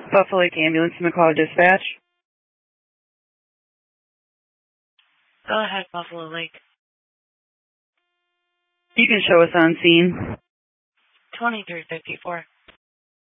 Buffalo Lake Ambulance, McCall Dispatch. Go ahead, Buffalo Lake. You can show us on scene. 2354.